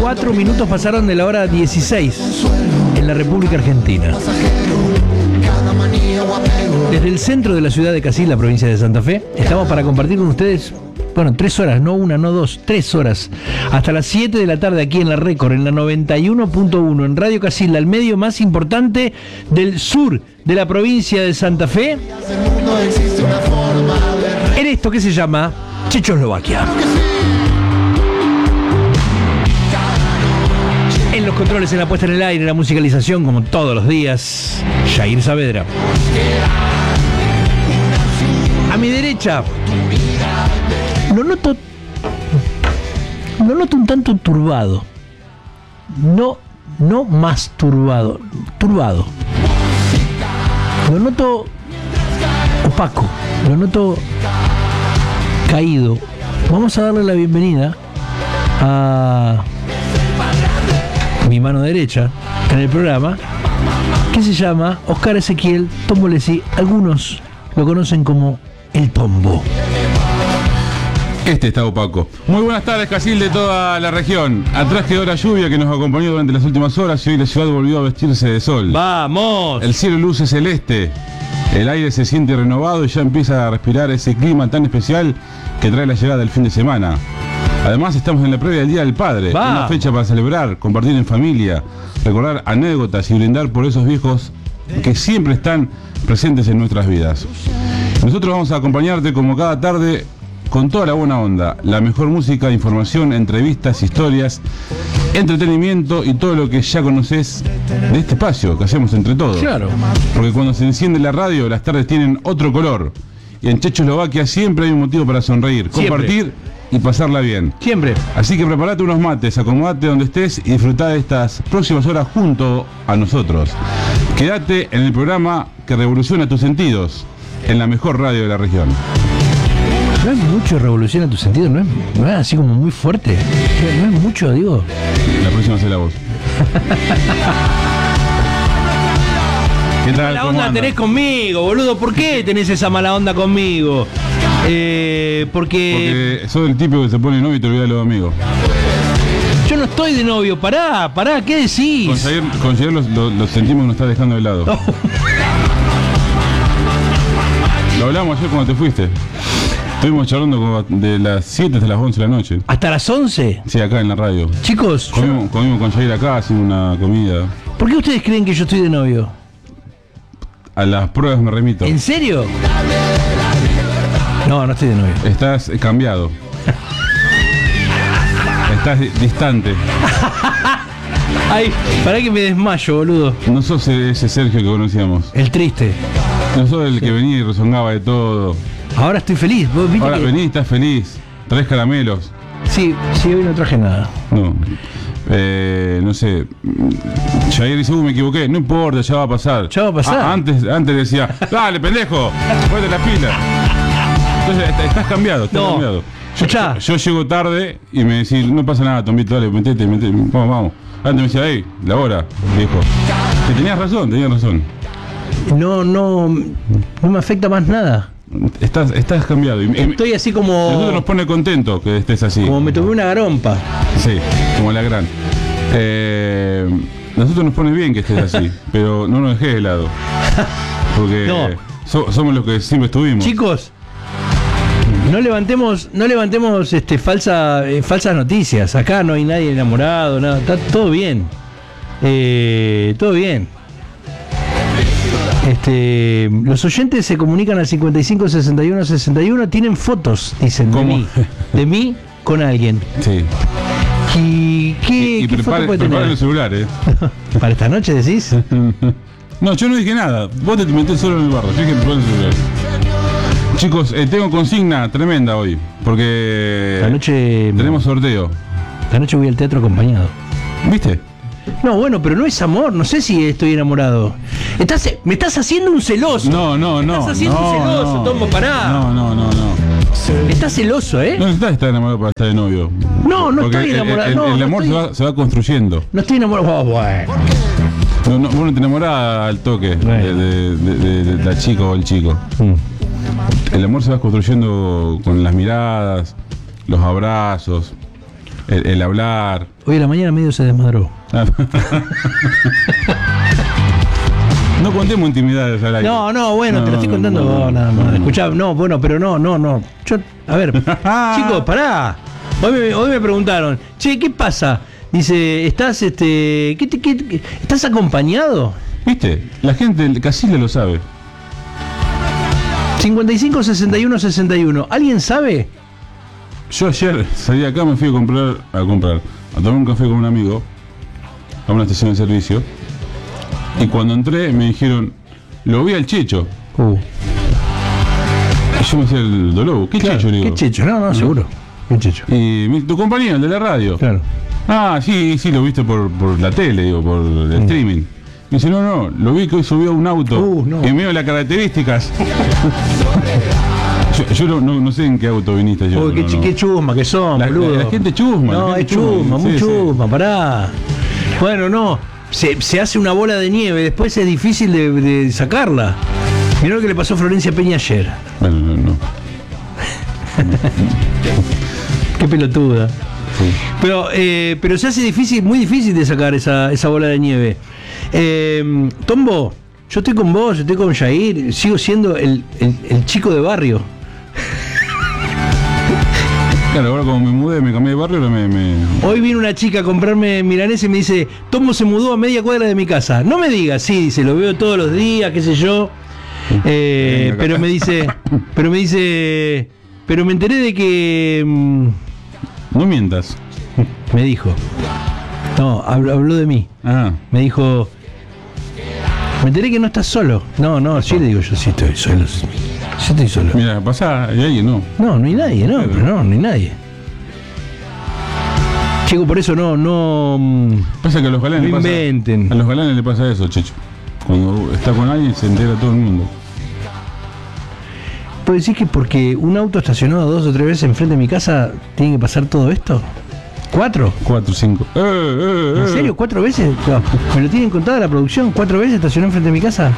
4 minutos pasaron de la hora 16 en la República Argentina. Desde el centro de la ciudad de Casil, la provincia de Santa Fe, estamos para compartir con ustedes, 3 horas, no una, no dos, 3 horas, hasta las 7 de la tarde aquí en la Récord, en la 91.1, en Radio Casil, el medio más importante del sur de la provincia de Santa Fe, en esto que se llama Chechoslovaquia. En los controles, en la puesta en el aire, la musicalización, como todos los días, Jair Saavedra. A mi derecha, lo noto un tanto turbado. No más turbado. Lo noto opaco. Lo noto caído. Vamos a darle la bienvenida a mi mano derecha en el programa, que se llama Oscar Ezequiel Tombolesi. Algunos lo conocen como el Tombo. Este está opaco. Muy buenas tardes, Casil de toda la región. Atrás quedó la lluvia que nos acompañó durante las últimas horas y hoy la ciudad volvió a vestirse de sol. ¡Vamos! El cielo luce celeste, el aire se siente renovado y ya empieza a respirar ese clima tan especial que trae la llegada del fin de semana. Además estamos en la previa del Día del Padre, una fecha para celebrar, compartir en familia, recordar anécdotas y brindar por esos viejos que siempre están presentes en nuestras vidas. Nosotros vamos a acompañarte como cada tarde con toda la buena onda, la mejor música, información, entrevistas, historias, entretenimiento y todo lo que ya conoces de este espacio que hacemos entre todos. Claro. Porque cuando se enciende la radio, las tardes tienen otro color. Y en Chechoslovaquia siempre hay un motivo para sonreír, compartir y pasarla bien. Siempre. Así que prepárate unos mates, acomodate donde estés y disfrutá de estas próximas horas junto a nosotros. Quédate en el programa que revoluciona tus sentidos, en la mejor radio de la región. No es mucho revolución a tu sentido, no es así como muy fuerte. No es mucho, digo. La próxima será vos. ¿Qué tal? Mala onda tenés conmigo, boludo. ¿Por qué tenés esa mala onda conmigo? Porque sos el tipo que se pone novio y te olvida de los amigos. Yo no estoy de novio, pará, ¿qué decís? Conseguir los sentimos que nos estás dejando de lado. Oh. Lo hablamos ayer cuando te fuiste. Estuvimos charlando de las 7 hasta las 11 de la noche. ¿Hasta las 11? Sí, acá en la radio. Chicos, comimos con Jair acá, haciendo una comida. ¿Por qué ustedes creen que yo estoy de novio? A las pruebas me remito. ¿En serio? No estoy de novio. Estás cambiado. Estás distante. Ay, pará que me desmayo, boludo. No sos ese Sergio que conocíamos. El triste. No sos el que venía y rezongaba de todo. Ahora estoy feliz. ¿Vos viste ahora venís, estás feliz. Traes caramelos. Sí, hoy no traje nada. No. No sé. Jair dice, me equivoqué. No importa, ya va a pasar. Ya va a pasar. Antes decía, dale, pendejo, ponete la pila. Entonces, estás cambiado, cambiado. Yo llego tarde y me decís, no pasa nada, Tombito, dale, metete, vamos. Antes me decía, la hora, viejo. Que tenías razón. No me afecta más nada. Estás cambiado. Estoy así como... Nosotros nos pone contento que estés así. Como me tomé una garompa. Sí, como la gran. Nosotros nos pone bien que estés así, pero no nos dejes de lado. Porque somos los que siempre estuvimos. Chicos, no levantemos falsas noticias. Acá no hay nadie enamorado, nada. Está todo bien. Todo bien. Los oyentes se comunican al 55 61 61. Tienen fotos, dicen, de mí con alguien. Sí. ¿Y qué foto puede tener? Preparen el celular, ¿Para esta noche decís? No, yo no dije nada. Vos te metés solo en el barro. Yo dije preparen el celular. Chicos, tengo consigna tremenda hoy. Porque tenemos sorteo. Esta noche voy al teatro acompañado. ¿Viste? No, bueno, pero no es amor. No sé si estoy enamorado. Me estás haciendo un celoso. No. Me estás haciendo un celoso, Tombo, pará. No. Estás celoso, ¿eh? No necesitas estar enamorado para estar de novio. No estoy enamorado. El amor se va construyendo. No estoy enamorado. Bueno. Vos no te enamorás al toque de la chica o el chico. El amor se va construyendo con las miradas, los abrazos, el hablar. Hoy a la mañana medio se desmadró. No contemos intimidades al aire. No, bueno, te lo estoy contando. No. Escuchá, pero no. A ver, chicos, pará. Hoy me preguntaron, che, ¿qué pasa? Dice, ¿estás estás acompañado? ¿Viste? La gente de Casilda lo sabe. 55 61 61. ¿Alguien sabe? Yo ayer salí acá, me fui a tomar un café con un amigo a una estación de servicio. Y cuando entré me dijeron, lo vi al Checho. Y yo me decía el Dolor, ¿qué Checho? ¿Qué Checho? No, seguro. ¿Qué Checho? Y tu compañero, el de la radio. Claro. Ah, sí, lo viste por la tele, digo, por el streaming. Me dice, no, lo vi que hoy subió a un auto. Y me dio las características. yo no sé en qué auto viniste yo. Qué chusma que son, boludo. La gente chusma. No, es chusma, muy chusma, pará. Bueno, no. Se hace una bola de nieve, después es difícil de sacarla. Mirá lo que le pasó a Florencia Peña ayer. Bueno, no. Qué pelotuda. Sí. Pero se hace muy difícil de sacar esa bola de nieve. Tombo, yo estoy con vos, yo estoy con Jair, sigo siendo el chico de barrio. Claro, ahora como me mudé, me cambié de barrio, ahora Hoy vino una chica a comprarme milanesa y me dice, Tombo se mudó a media cuadra de mi casa. No me digas, sí, dice, lo veo todos los días, qué sé yo. Pero me dice, pero me enteré de que... No mientas. Me dijo. No, habló de mí. Me dijo, me enteré que no estás solo. No, sí le digo yo, sí estoy solo. Yo estoy solo. Mira, pasa, hay alguien, ¿no? No hay nadie, no hay nadie. Chico, por eso no pasa que a los galanes inventen. A los galanes le pasa eso, Checho. Cuando está con alguien se entera todo el mundo. ¿Puedo decir que porque un auto estacionado 2 o 3 veces enfrente de mi casa tiene que pasar todo esto? ¿4? 4, 5. ¿En serio? ¿4 veces? No, ¿me lo tienen contado la producción? ¿4 veces estacionó enfrente de mi casa?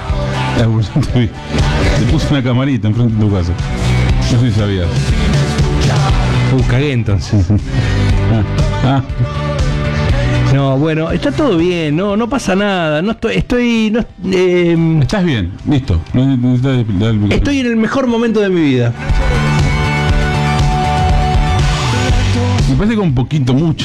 Te puse una camarita enfrente de tu casa. No sé si sabías. Cagué entonces. No, bueno, está todo bien, no pasa nada. Estás bien, listo. Estoy en el mejor momento de mi vida. Me parece que un poquito mucho.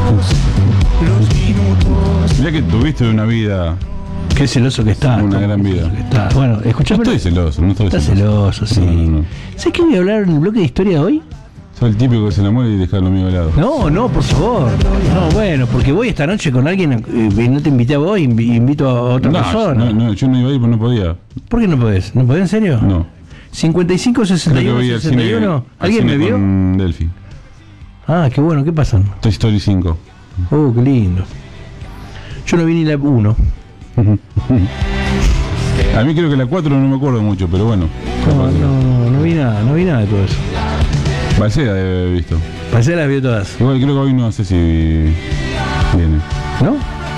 Mirá que tuviste una vida. Qué celoso que está. Una gran vida. Bueno, escuchame. No estoy celoso, Está celoso, sí. No. ¿Sabes qué voy a hablar en el bloque de historia de hoy? Soy el típico que se enamora y deja lo mío de lado. No, por favor. No, bueno, porque voy esta noche con alguien y no te invité a vos, invito a otra persona. No, yo no iba a ir porque no podía. ¿Por qué no podés? ¿No podés en serio? No. 55 61 61. ¿Alguien me vio? Con Delphi. Ah, qué bueno, ¿qué pasa? Toy Story 5. Oh, qué lindo. Yo no vi ni la 1. A mí creo que la 4 no me acuerdo mucho, pero bueno. No vi nada de todo eso. Balsera debe haber visto. Balsera las vio todas. Igual creo que hoy no sé si viene. ¿No?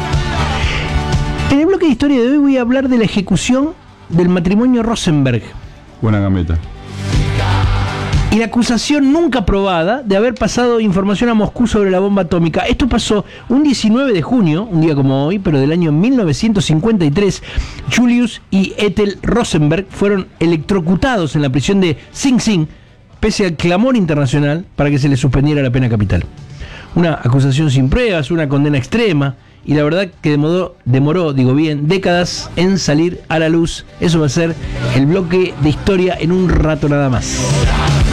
En el bloque de historia de hoy voy a hablar de la ejecución del matrimonio Rosenberg. Buena gambeta. Y la acusación nunca probada de haber pasado información a Moscú sobre la bomba atómica. Esto pasó un 19 de junio, un día como hoy, pero del año 1953. Julius y Ethel Rosenberg fueron electrocutados en la prisión de Sing Sing, pese al clamor internacional para que se les suspendiera la pena capital. Una acusación sin pruebas, una condena extrema, y la verdad que demoró, décadas en salir a la luz. Eso va a ser el bloque de historia en un rato nada más.